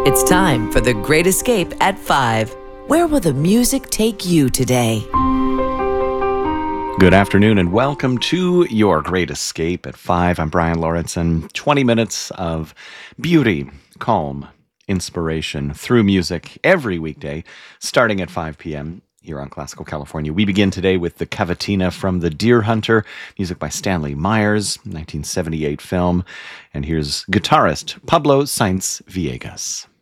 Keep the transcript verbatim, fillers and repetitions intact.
It's time for The Great Escape at five. Where will the music take you today? Good afternoon and welcome to Your Great Escape at five. I'm Brian Lawrence, and twenty minutes of beauty, calm, inspiration through music every weekday starting at five p.m. here on Classical California. We begin today with the Cavatina from The Deer Hunter, music by Stanley Myers, nineteen seventy-eight film. And here's guitarist Pablo Sainz Villegas.